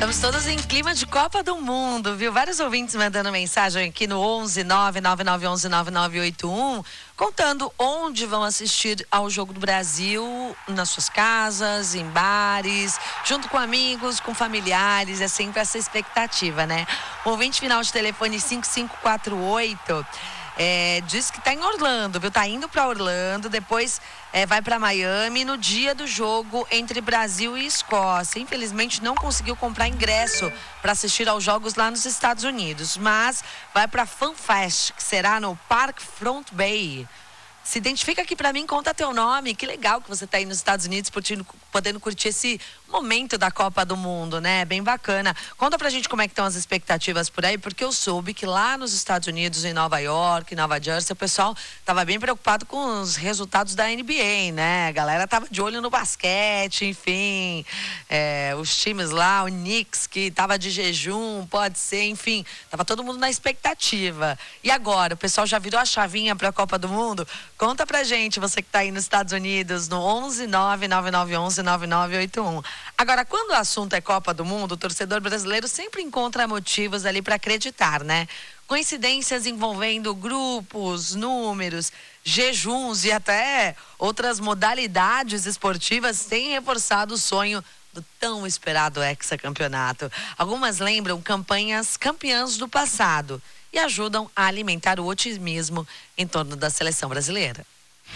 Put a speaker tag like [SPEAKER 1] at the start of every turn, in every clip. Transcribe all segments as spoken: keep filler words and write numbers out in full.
[SPEAKER 1] Estamos todos em clima de Copa do Mundo, viu? Vários ouvintes mandando mensagem aqui no onze nove nove nove um um nove nove oito um, contando onde vão assistir ao Jogo do Brasil, nas suas casas, em bares, junto com amigos, com familiares. É sempre essa expectativa, né? O ouvinte final de telefone cinco cinco quatro oito é, diz que está em Orlando, viu? Tá indo para Orlando, depois é, vai para Miami no dia do jogo entre Brasil e Escócia. Infelizmente não conseguiu comprar ingresso para assistir aos jogos lá nos Estados Unidos, mas vai para FanFest, que será no Park Front Bay. Se identifica aqui para mim, conta teu nome. Que legal que você está aí nos Estados Unidos podendo, podendo curtir esse momento da Copa do Mundo, né? Bem bacana. Conta pra gente como é que estão as expectativas por aí, porque eu soube que lá nos Estados Unidos, em Nova York, em Nova Jersey, o pessoal estava bem preocupado com os resultados da N B A, né? A galera tava de olho no basquete, enfim. É, os times lá, o Knicks, que tava de jejum, pode ser, enfim. Tava todo mundo na expectativa. E agora, o pessoal já virou a chavinha para a Copa do Mundo? Conta pra gente, você que tá aí nos Estados Unidos, no onze nove nove nove um um nove nove oito um. Agora, quando o assunto é Copa do Mundo, o torcedor brasileiro sempre encontra motivos ali para acreditar, né? Coincidências envolvendo grupos, números, jejuns e até outras modalidades esportivas têm reforçado o sonho do tão esperado hexacampeonato. Algumas lembram campanhas campeãs do passado e ajudam a alimentar o otimismo em torno da seleção brasileira.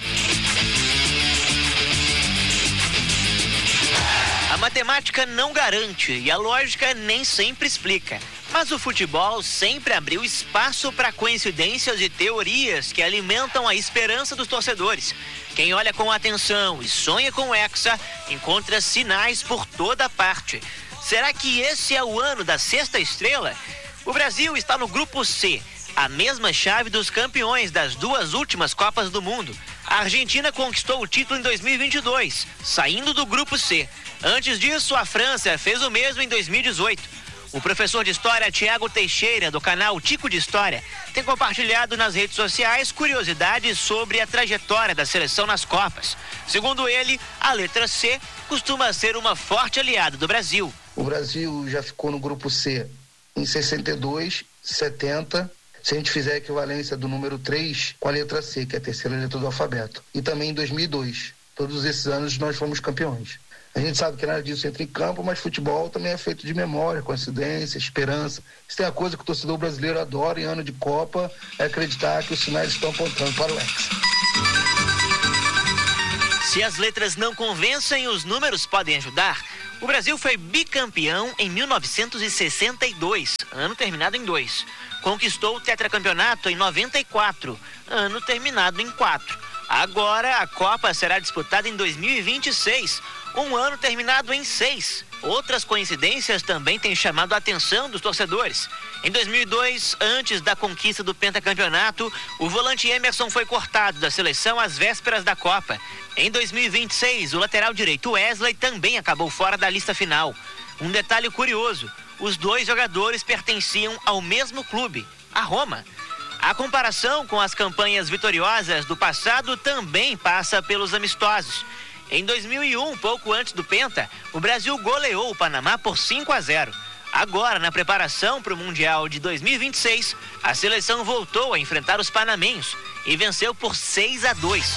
[SPEAKER 2] A matemática não garante e a lógica nem sempre explica. Mas o futebol sempre abriu espaço para coincidências e teorias que alimentam a esperança dos torcedores. Quem olha com atenção e sonha com o Hexa encontra sinais por toda parte. Será que esse é o ano da sexta estrela? O Brasil está no grupo C, a mesma chave dos campeões das duas últimas Copas do Mundo. A Argentina conquistou o título em dois mil e vinte e dois, saindo do grupo C. Antes disso, a França fez o mesmo em dois mil e dezoito. O professor de História Tiago Teixeira, do canal Tico de História, tem compartilhado nas redes sociais curiosidades sobre a trajetória da seleção nas Copas. Segundo ele, a letra C costuma ser uma forte aliada do Brasil.
[SPEAKER 3] O Brasil já ficou no grupo C em sessenta e dois, setenta, se a gente fizer a equivalência do número três com a letra C, que é a terceira letra do alfabeto. E também em dois mil e dois. Todos esses anos nós fomos campeões. A gente sabe que nada disso entra em campo, mas futebol também é feito de memória, coincidência, esperança. Isso tem a coisa que o torcedor brasileiro adora em ano de Copa, é acreditar que os sinais estão apontando para o Hexa.
[SPEAKER 2] Se as letras não convencem, os números podem ajudar. O Brasil foi bicampeão em mil novecentos e sessenta e dois, ano terminado em dois. Conquistou o tetracampeonato em noventa e quatro, ano terminado em quatro. Agora a Copa será disputada em dois mil e vinte e seis, um ano terminado em seis. Outras coincidências também têm chamado a atenção dos torcedores. Em dois mil e dois, antes da conquista do pentacampeonato, o volante Emerson foi cortado da seleção às vésperas da Copa. Em dois mil e vinte e seis, o lateral direito Wesley também acabou fora da lista final. Um detalhe curioso, os dois jogadores pertenciam ao mesmo clube, a Roma. A comparação com as campanhas vitoriosas do passado também passa pelos amistosos. Em dois mil e um, pouco antes do Penta, o Brasil goleou o Panamá por cinco a zero. Agora, na preparação para o Mundial de dois mil e vinte e seis, a seleção voltou a enfrentar os panamenhos e venceu por seis a dois.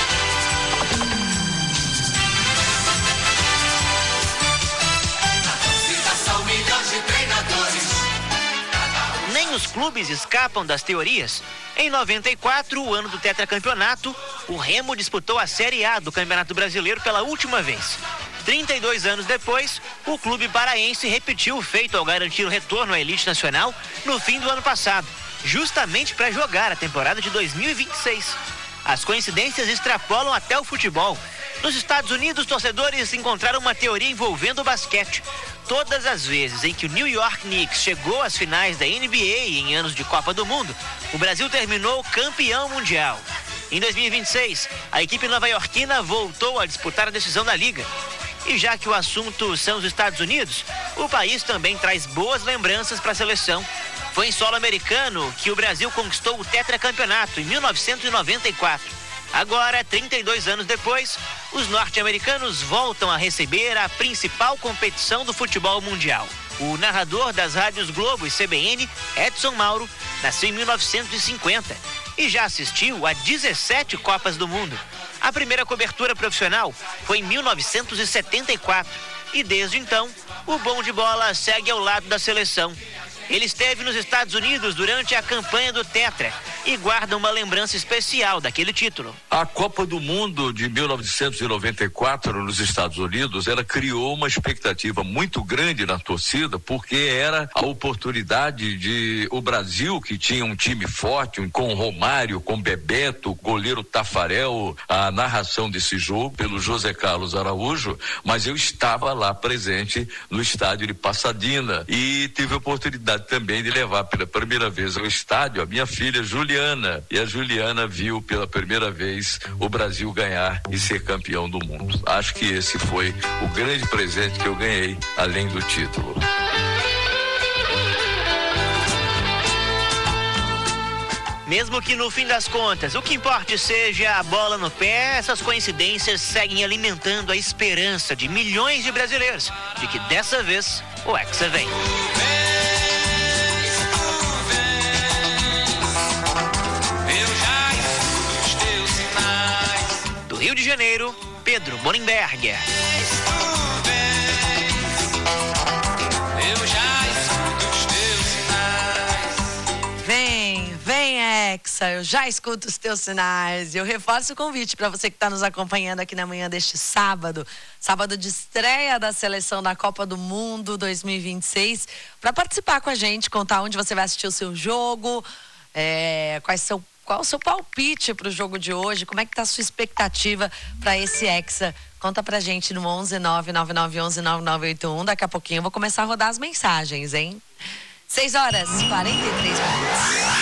[SPEAKER 2] Nem os clubes escapam das teorias. Em noventa e quatro, o ano do tetracampeonato, o Remo disputou a Série A do Campeonato Brasileiro pela última vez. trinta e dois anos depois, o clube paraense repetiu o feito ao garantir o retorno à elite nacional no fim do ano passado, justamente para jogar a temporada de dois mil e vinte e seis. As coincidências extrapolam até o futebol. Nos Estados Unidos, torcedores encontraram uma teoria envolvendo o basquete. Todas as vezes em que o New York Knicks chegou às finais da N B A em anos de Copa do Mundo, o Brasil terminou campeão mundial. Em dois mil e vinte e seis, a equipe nova-iorquina voltou a disputar a decisão da liga. E já que o assunto são os Estados Unidos, o país também traz boas lembranças para a seleção. Foi em solo americano que o Brasil conquistou o tetracampeonato em mil novecentos e noventa e quatro. Agora, trinta e dois anos depois, os norte-americanos voltam a receber a principal competição do futebol mundial. O narrador das rádios Globo e C B N, Edson Mauro, nasceu em mil novecentos e cinquenta e já assistiu a dezessete Copas do Mundo. A primeira cobertura profissional foi em mil novecentos e setenta e quatro e desde então o bom de bola segue ao lado da seleção. Ele esteve nos Estados Unidos durante a campanha do Tetra e guarda uma lembrança especial daquele título.
[SPEAKER 4] A Copa do Mundo de mil novecentos e noventa e quatro nos Estados Unidos, ela criou uma expectativa muito grande na torcida, porque era a oportunidade de o Brasil, que tinha um time forte, com Romário, com Bebeto, goleiro Tafarel, a narração desse jogo pelo José Carlos Araújo, mas eu estava lá presente no estádio de Pasadena e tive a oportunidade também de levar pela primeira vez ao estádio a minha filha Juliana, e a Juliana viu pela primeira vez o Brasil ganhar e ser campeão do mundo. Acho que esse foi o grande presente que eu ganhei, além do título.
[SPEAKER 2] Mesmo que no fim das contas o que importe seja a bola no pé, essas coincidências seguem alimentando a esperança de milhões de brasileiros de que dessa vez o Hexa vem. Rio de Janeiro, Pedro Bonenberger.
[SPEAKER 1] Vem, vem, Hexa, eu já escuto os teus sinais. Eu reforço o convite para você que está nos acompanhando aqui na manhã deste sábado, sábado de estreia da seleção da Copa do Mundo dois mil e vinte e seis, para participar com a gente, contar onde você vai assistir o seu jogo, é, quais são Qual o seu palpite para o jogo de hoje? Como é que está a sua expectativa para esse Hexa? Conta pra gente no onze nove nove nove onze nove nove oito um. Daqui a pouquinho eu vou começar a rodar as mensagens, hein? seis horas e quarenta e três minutos.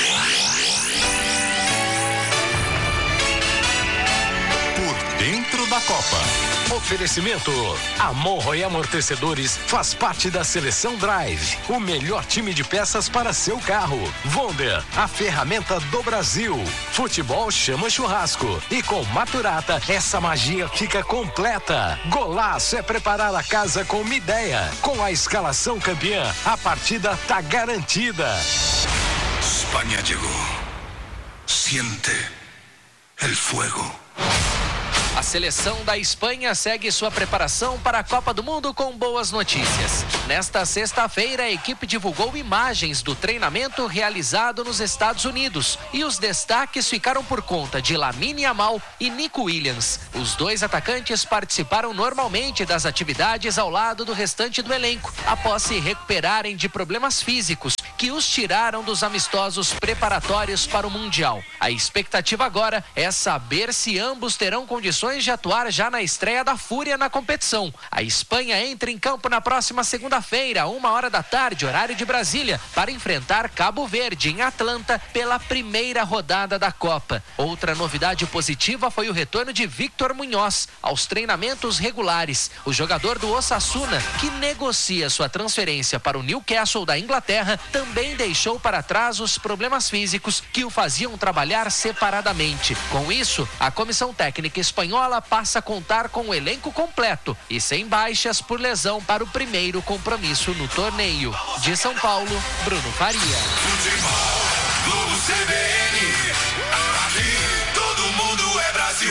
[SPEAKER 5] Por dentro da Copa. Oferecimento: Amorro e Amortecedores faz parte da Seleção Drive, o melhor time de peças para seu carro. Wonder, a ferramenta do Brasil. Futebol chama churrasco e com Maturata essa magia fica completa. Golaço é preparar a casa com uma ideia. Com a escalação campeã, a partida tá garantida.
[SPEAKER 6] Espanha chegou. Siente el fuego.
[SPEAKER 7] A seleção da Espanha segue sua preparação para a Copa do Mundo com boas notícias. Nesta sexta-feira, a equipe divulgou imagens do treinamento realizado nos Estados Unidos e os destaques ficaram por conta de Lamine Yamal e Nico Williams. Os dois atacantes participaram normalmente das atividades ao lado do restante do elenco, após se recuperarem de problemas físicos que os tiraram dos amistosos preparatórios para o Mundial. A expectativa agora é saber se ambos terão condições de atuar já na estreia da Fúria na competição. A Espanha entra em campo na próxima segunda-feira, uma hora da tarde, horário de Brasília, para enfrentar Cabo Verde em Atlanta pela primeira rodada da Copa. Outra novidade positiva foi o retorno de Victor Munhoz aos treinamentos regulares. O jogador do Osasuna, que negocia sua transferência para o Newcastle da Inglaterra, também deixou para trás os problemas físicos que o faziam trabalhar separadamente. Com isso, a comissão técnica espanhola passa a contar com o elenco completo e sem baixas por lesão para o primeiro compromisso no torneio. De São Paulo, Bruno Faria.
[SPEAKER 6] Futebol, Globo C B N, aqui todo mundo é Brasil.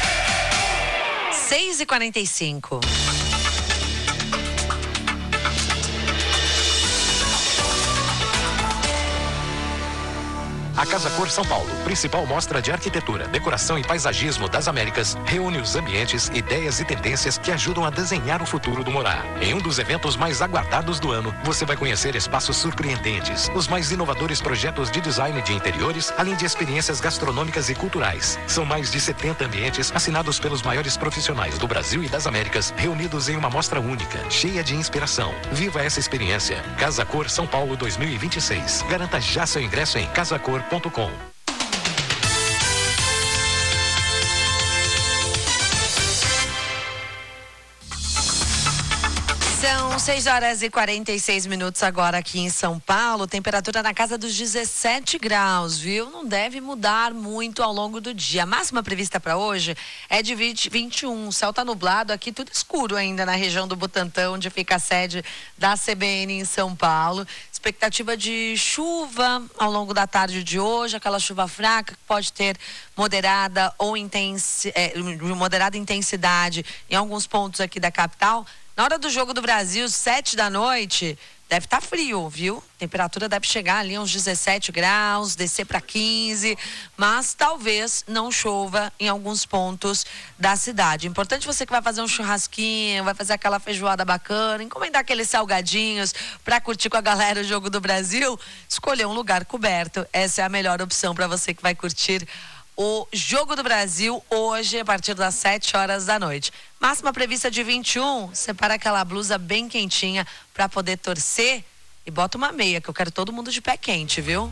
[SPEAKER 1] seis e quarenta e cinco.
[SPEAKER 5] A Casa Cor São Paulo, principal mostra de arquitetura, decoração e paisagismo das Américas, reúne os ambientes, ideias e tendências que ajudam a desenhar o futuro do morar. Em um dos eventos mais aguardados do ano, você vai conhecer espaços surpreendentes, os mais inovadores projetos de design de interiores, além de experiências gastronômicas e culturais. São mais de setenta ambientes assinados pelos maiores profissionais do Brasil e das Américas, reunidos em uma mostra única, cheia de inspiração. Viva essa experiência. Casa Cor São Paulo dois mil e vinte e seis. Garanta já seu ingresso em casacor ponto com.
[SPEAKER 1] São seis horas e quarenta e seis minutos agora aqui em São Paulo. Temperatura na casa dos dezessete graus, viu? Não deve mudar muito ao longo do dia. A máxima prevista para hoje é de vinte, vinte e um. O céu tá nublado aqui, tudo escuro ainda na região do Butantã, onde fica a sede da C B N em São Paulo. Expectativa de chuva ao longo da tarde de hoje, aquela chuva fraca que pode ter moderada ou intensi, é, moderada intensidade em alguns pontos aqui da capital. Na hora do Jogo do Brasil, sete da noite, deve estar frio, viu? Temperatura deve chegar ali uns dezessete graus, descer para quinze, mas talvez não chova em alguns pontos da cidade. Importante você que vai fazer um churrasquinho, vai fazer aquela feijoada bacana, encomendar aqueles salgadinhos para curtir com a galera o Jogo do Brasil, escolher um lugar coberto. Essa é a melhor opção para você que vai curtir o Jogo do Brasil hoje a partir das sete horas da noite. Máxima prevista de vinte e um, separa aquela blusa bem quentinha para poder torcer e bota uma meia, que eu quero todo mundo de pé quente, viu?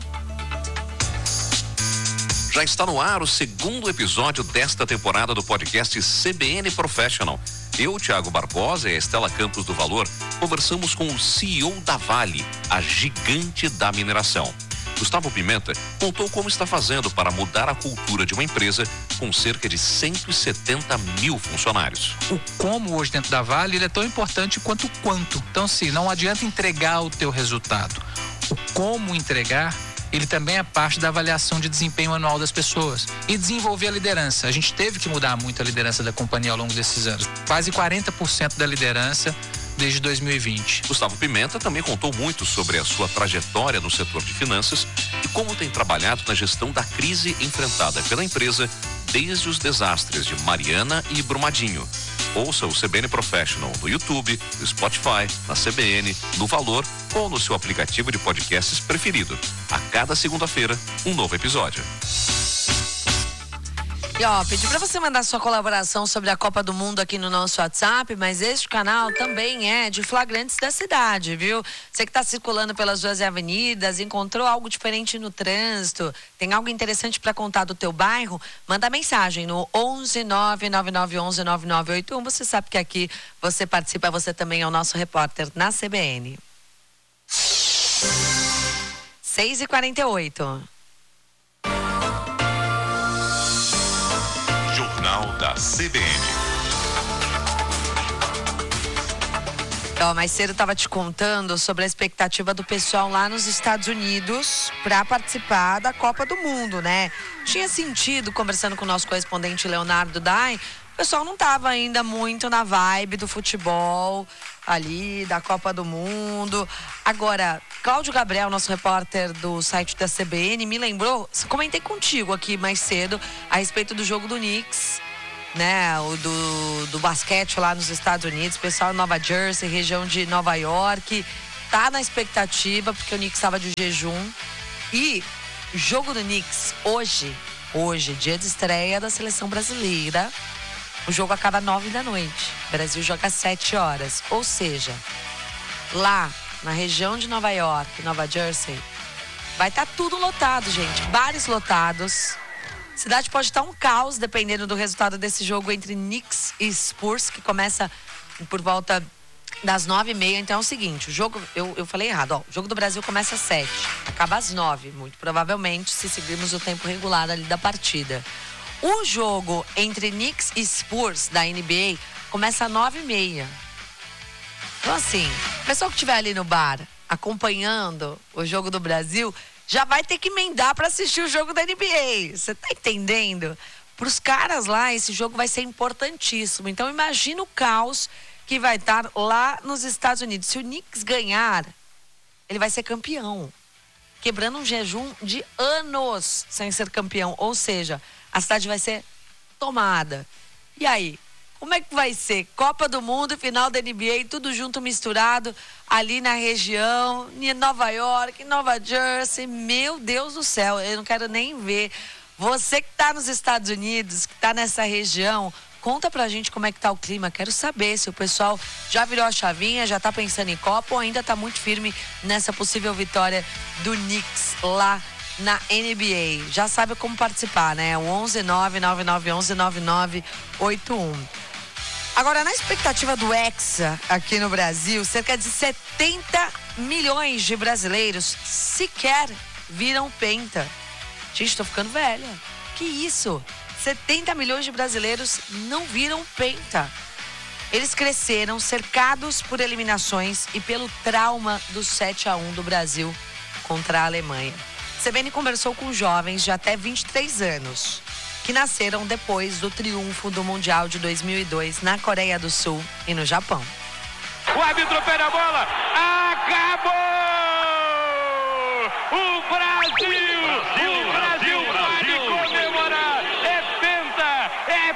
[SPEAKER 8] Já está no ar o segundo episódio desta temporada do podcast C B N Professional. Eu, Thiago Barbosa e a Estela Campos do Valor conversamos com o C E O da Vale, a gigante da mineração. Gustavo Pimenta contou como está fazendo para mudar a cultura de uma empresa com cerca de cento e setenta mil funcionários.
[SPEAKER 9] O como hoje dentro da Vale, ele é tão importante quanto o quanto. Então, sim, não adianta entregar o teu resultado. O como entregar, ele também é parte da avaliação de desempenho anual das pessoas. E desenvolver a liderança. A gente teve que mudar muito a liderança da companhia ao longo desses anos. Quase quarenta por cento da liderança desde dois mil e vinte.
[SPEAKER 8] Gustavo Pimenta também contou muito sobre a sua trajetória no setor de finanças e como tem trabalhado na gestão da crise enfrentada pela empresa desde os desastres de Mariana e Brumadinho. Ouça o C B N Professional no YouTube, no Spotify, na C B N, no Valor ou no seu aplicativo de podcasts preferido. A cada segunda-feira, um novo episódio.
[SPEAKER 1] E ó, pedi pra você mandar sua colaboração sobre a Copa do Mundo aqui no nosso WhatsApp, mas este canal também é de flagrantes da cidade, viu? Você que tá circulando pelas ruas e avenidas, encontrou algo diferente no trânsito, tem algo interessante pra contar do teu bairro, manda mensagem no onze nove nove nove onze nove nove oito um. Você sabe que aqui você participa, você também é o nosso repórter na C B N. seis e quarenta e oito.
[SPEAKER 6] Jornal da C B N.
[SPEAKER 1] Ó, mais cedo eu estava te contando sobre a expectativa do pessoal lá nos Estados Unidos para participar da Copa do Mundo, né? Tinha sentido, conversando com o nosso correspondente Leonardo Dai, o pessoal não estava ainda muito na vibe do futebol ali, da Copa do Mundo. Agora, Cláudio Gabriel, nosso repórter do site da C B N, me lembrou, comentei contigo aqui mais cedo a respeito do jogo do Knicks, né, o do, do basquete lá nos Estados Unidos, pessoal em Nova Jersey, região de Nova York, tá na expectativa, porque o Knicks estava de jejum. E o jogo do Knicks hoje, hoje, dia de estreia da seleção brasileira, o jogo acaba nove da noite. O Brasil joga sete horas. Ou seja, lá na região de Nova York, Nova Jersey, vai estar tá tudo lotado, gente. Bares lotados. A cidade pode estar tá um caos, dependendo do resultado desse jogo entre Knicks e Spurs, que começa por volta das nove e meia. Então é o seguinte, o jogo, eu, eu falei errado, ó, o jogo do Brasil começa às sete, acaba às nove, muito provavelmente, se seguirmos o tempo regular ali da partida. O jogo entre Knicks e Spurs da N B A começa às nove e meia. Então assim, o pessoal que estiver ali no bar acompanhando o jogo do Brasil já vai ter que emendar para assistir o jogo da N B A. Você tá entendendo? Para os caras lá, esse jogo vai ser importantíssimo. Então imagina o caos que vai estar lá nos Estados Unidos. Se o Knicks ganhar, ele vai ser campeão, quebrando um jejum de anos sem ser campeão. Ou seja, a cidade vai ser tomada. E aí, como é que vai ser? Copa do Mundo e final da N B A, tudo junto, misturado, ali na região, em Nova York, Nova Jersey. Meu Deus do céu, eu não quero nem ver. Você que está nos Estados Unidos, que está nessa região, conta pra gente como é que tá o clima. Quero saber se o pessoal já virou a chavinha, já tá pensando em Copa ou ainda tá muito firme nessa possível vitória do Knicks lá na N B A. Já sabe como participar, né? O onze nove nove nove onze nove nove oito um. Agora, na expectativa do Hexa aqui no Brasil, cerca de setenta milhões de brasileiros sequer viram penta. Gente, tô ficando velha. Que isso? setenta milhões de brasileiros não viram penta. Eles cresceram cercados por eliminações e pelo trauma do sete a um do Brasil contra a Alemanha. C B N conversou com jovens de até vinte e três anos, que nasceram depois do triunfo do Mundial de dois mil e dois na Coreia do Sul e no Japão.
[SPEAKER 10] O árbitro pega a bola, acabou! O Brasil, Brasil, o Brasil, Brasil pode comemorar, é penta, é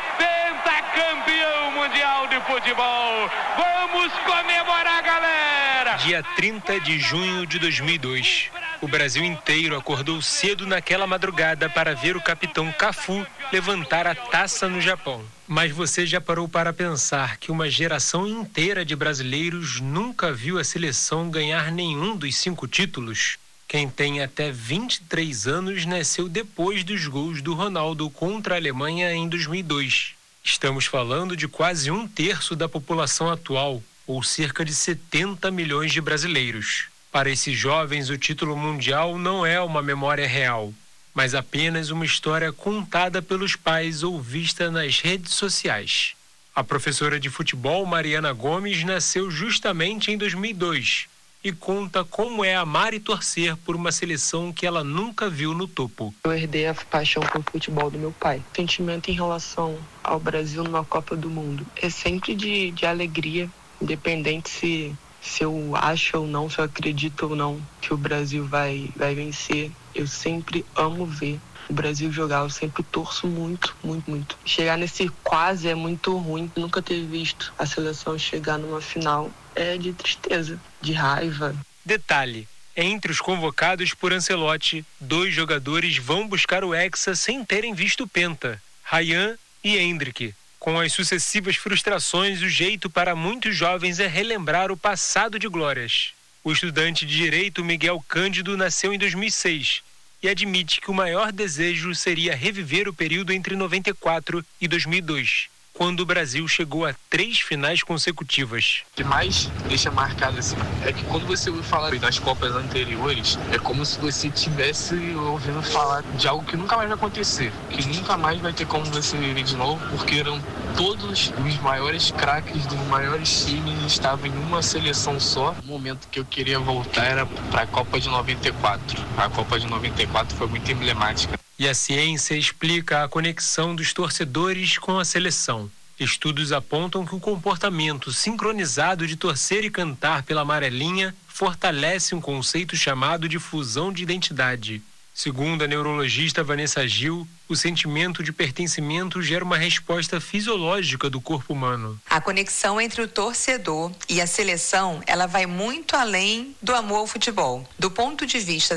[SPEAKER 10] pentacampeão mundial de futebol. Vamos comemorar, galera!
[SPEAKER 11] Dia trinta de junho de dois mil e dois. O Brasil inteiro acordou cedo naquela madrugada para ver o capitão Cafu levantar a taça no Japão. Mas você já parou para pensar que uma geração inteira de brasileiros nunca viu a seleção ganhar nenhum dos cinco títulos? Quem tem até vinte e três anos nasceu depois dos gols do Ronaldo contra a Alemanha em dois mil e dois. Estamos falando de quase um terço da população atual, ou cerca de setenta milhões de brasileiros. Para esses jovens, o título mundial não é uma memória real, mas apenas uma história contada pelos pais ou vista nas redes sociais. A professora de futebol Mariana Gomes nasceu justamente em dois mil e dois e conta como é amar e torcer por uma seleção que ela nunca viu no topo.
[SPEAKER 12] Eu herdei a paixão pelo futebol do meu pai. O sentimento em relação ao Brasil numa Copa do Mundo é sempre de, de alegria, independente se... Se eu acho ou não, se eu acredito ou não que o Brasil vai, vai vencer, eu sempre amo ver o Brasil jogar. Eu sempre torço muito, muito, muito. Chegar nesse quase é muito ruim. Nunca ter visto a seleção chegar numa final é de tristeza, de raiva.
[SPEAKER 11] Detalhe, entre os convocados por Ancelotti, dois jogadores vão buscar o Hexa sem terem visto penta, Ryan e Endrick. Com as sucessivas frustrações, o jeito para muitos jovens é relembrar o passado de glórias. O estudante de Direito Miguel Cândido nasceu em dois mil e seis e admite que o maior desejo seria reviver o período entre noventa e quatro e dois mil e dois, quando o Brasil chegou a três finais consecutivas.
[SPEAKER 13] O que mais deixa marcado assim é que quando você ouve falar das Copas anteriores, é como se você estivesse ouvindo falar de algo que nunca mais vai acontecer, que nunca mais vai ter como você viver de novo, porque eram todos os maiores craques dos maiores times estavam em uma seleção só. O momento que eu queria voltar era para a Copa de noventa e quatro. A Copa de noventa e quatro foi muito emblemática.
[SPEAKER 11] E a ciência explica a conexão dos torcedores com a seleção. Estudos apontam que o comportamento sincronizado de torcer e cantar pela amarelinha fortalece um conceito chamado de fusão de identidade. Segundo a neurologista Vanessa Gil, o sentimento de pertencimento gera uma resposta fisiológica do corpo humano.
[SPEAKER 14] A conexão entre o torcedor e a seleção, ela vai muito além do amor ao futebol. Do ponto de vista